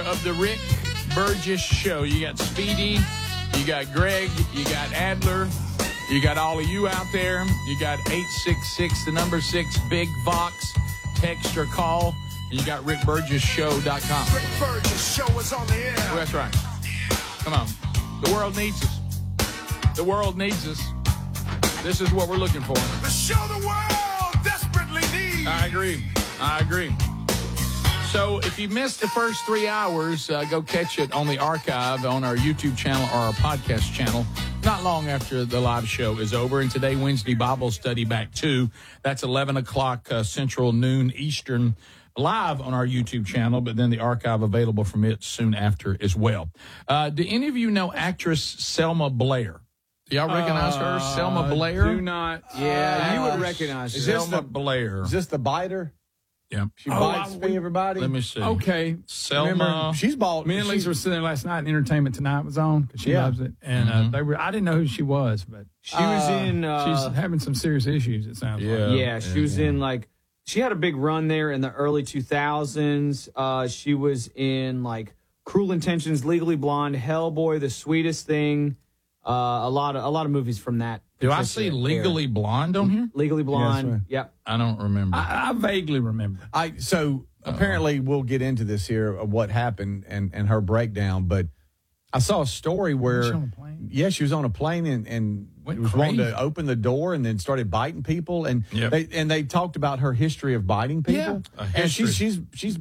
of the Rick Burgess Show. You got Speedy, you got Greg, you got Adler, you got all of you out there. You got 866, 6, Big Vox. Text or call. And you got rickburgessshow.com. Rick Burgess Show is on the air. Oh, that's right. Come on. The world needs us. The world needs us. This is what we're looking for. The show the world desperately needs. I agree. So if you missed the first 3 hours, go catch it on the archive on our YouTube channel or our podcast channel not long after the live show is over. And today, Wednesday Bible Study Back 2. That's 11 o'clock Central, noon Eastern, live on our YouTube channel, but then the archive available from it soon after as well. Do any of you know actress Selma Blair? Do y'all recognize her? Selma Blair? Do not. Yeah, you would recognize her. Selma Blair. Is this the biter? Yeah. She bites everybody? Let me see. Okay. Selma. Remember, She's bald. me and Lisa were sitting there last night and Entertainment Tonight was on because she loves it. And I didn't know who she was, but she was in... she's having some serious issues, it sounds like. Yeah, she was in, like... She had a big run there in the early 2000s. She was in, like, Cruel Intentions, Legally Blonde, Hellboy, The Sweetest Thing. A lot of movies from that. Do I see Legally Blonde on here? Legally Blonde. Yes, yep. I don't remember. I vaguely remember. Apparently we'll get into this here of what happened and her breakdown, but I saw a story where Was she on a plane? Yeah, she was on a plane and Went was crazy. wanting to open the door and then started biting people and Yep. they talked about her history of biting people. a And history.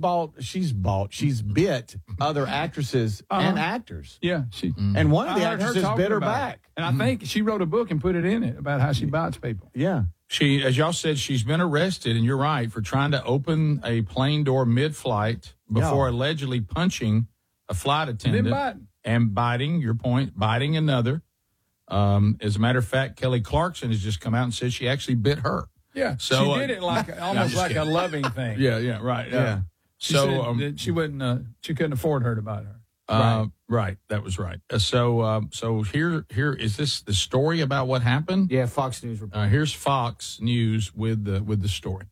she's bit other actresses and actors. Yeah, she. And one of the I heard her actresses talking bit her about it. back. And I think she wrote a book and put it in it about how she bites people. Yeah. She, as y'all said, she's been arrested, and you're right, for trying to open a plane door mid-flight before allegedly punching a flight attendant. biting. And biting, your point, biting another. As a matter of fact, Kelly Clarkson has just come out and said she actually bit her. Yeah, So, she did it like almost just like kidding. a loving thing. Yeah, right. Yeah. She So, said that she wouldn't. She couldn't afford her to bite her. right, that was right. So here is this the story about what happened? Yeah, Fox News report. Here's Fox News with the story.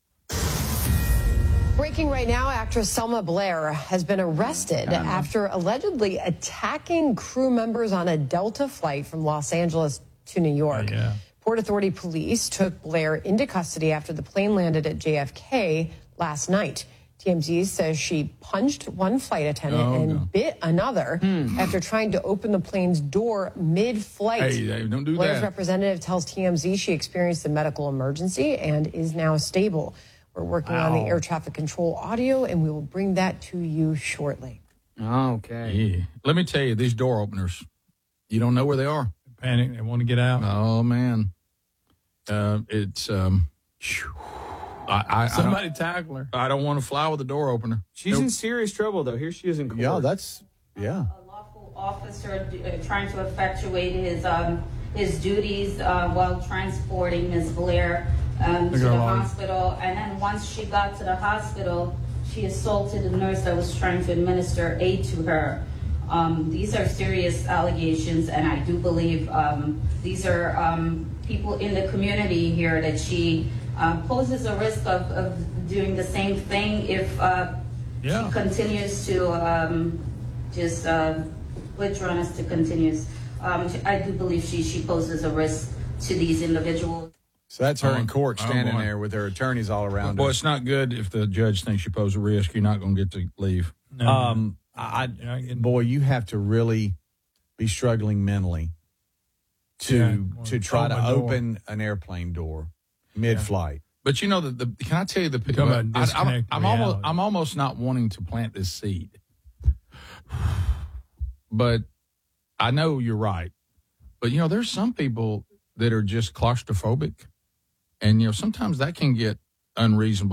Breaking right now, actress Selma Blair has been arrested after allegedly attacking crew members on a Delta flight from Los Angeles to New York. Port Authority police took Blair into custody after the plane landed at JFK last night. TMZ says she punched one flight attendant and bit another after trying to open the plane's door mid-flight. Hey, don't do Blair's that. representative tells TMZ she experienced a medical emergency and is now stable. We're working on the air traffic control audio, and we will bring that to you shortly. Okay. Yeah. Let me tell you, these door openers, you don't know where they are. Panic. They want to get out. Oh man, it's Somebody tackle her. I don't want to fly with a door opener. She's in serious trouble, though. Here she is in court. Yeah. A lawful officer trying to effectuate his duties while transporting Ms. Blair to the hospital. And then once she got to the hospital, she assaulted a nurse that was trying to administer aid to her. These are serious allegations, and I do believe these are people in the community here that she poses a risk of doing the same thing if she continues to just withdraw us to continues. I do believe she poses a risk to these individuals. So that's her in court standing boy. there with her attorneys all around Boy, her. it's not good if the judge thinks you pose a risk. You're not going to get to leave. Boy, you have to really be struggling mentally to try to open an airplane door mid-flight. But you know can I tell you I'm almost not wanting to plant this seed, but I know you're right. But there's some people that are just claustrophobic, and sometimes that can get unreasonable.